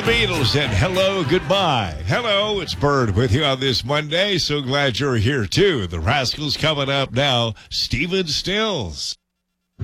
Beatles and Hello, Goodbye. Hello, it's Bird with you on this Monday. So glad you're here, too. The Rascals coming up now. Stephen Stills.